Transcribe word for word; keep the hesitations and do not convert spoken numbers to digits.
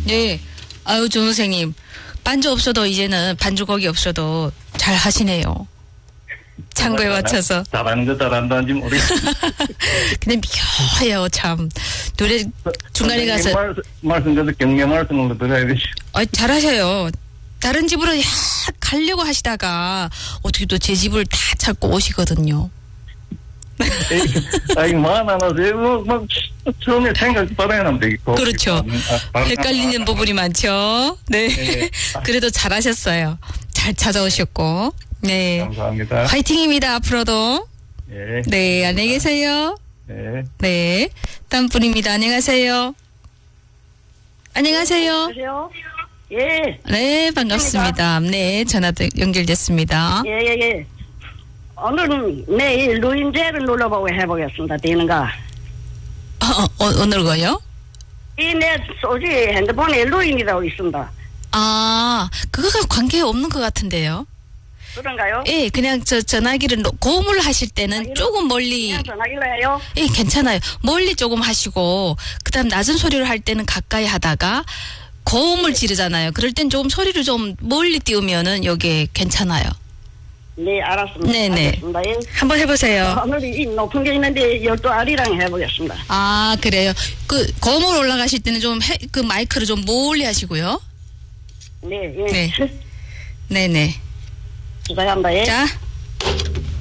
네. 아유, 조 선생님. 반주 없어도 이제는 반주곡이 없어도 잘 하시네요. 창고에 맞춰서. 잘하는 거 잘한다는지 모르겠어요. 근데 묘해요, 참. 노래 중간에 가서. 말, 말씀드려서 격려 말씀을 드려야 되죠. 아, 잘하셔요. 다른 집으로 야 가려고 하시다가 어떻게 또 제 집을 다 찾고 오시거든요. 아이, 만 하나서, 뭐, 뭐, 처음에 생각 받아야만 되겠고. 그렇죠. 헷갈리는 부분이 많죠. 네. 네. 그래도 잘하셨어요. 잘 찾아오셨고. 네. 감사합니다. 화이팅입니다, 앞으로도. 네. 네, 안녕히 계세요. 네. 네. 다음 분입니다. 안녕하세요. 안녕하세요. 안녕하세요. 예. 네, 반갑습니다. 네, 전화도 연결됐습니다. 예, 예, 예. 오늘은 내일 루인제를 눌러보고 해보겠습니다. 되는가? 어, 어, 오늘 거요? 이 내 소지 핸드폰에 루인이라고 있습니다. 아, 그거가 관계 없는 것 같은데요? 그런가요? 예, 그냥 저 전화기를 고음을 하실 때는 전화기로? 조금 멀리. 그냥 전화기로 해요? 예, 괜찮아요. 멀리 조금 하시고, 그 다음 낮은 소리를 할 때는 가까이 하다가, 고음을 지르잖아요. 그럴 땐 조금 소리를 좀 멀리 띄우면은 여기에 괜찮아요. 네, 알았습니다. 네네. 알겠습니다. 예. 한번 해보세요. 오늘 이 높은 게 있는데 열두 알이랑 해보겠습니다. 아, 그래요. 그, 고음으로 올라가실 때는 좀, 해, 그 마이크를 좀 멀리 하시고요. 네, 예. 네. 네네. 시작합니다. 예. 자.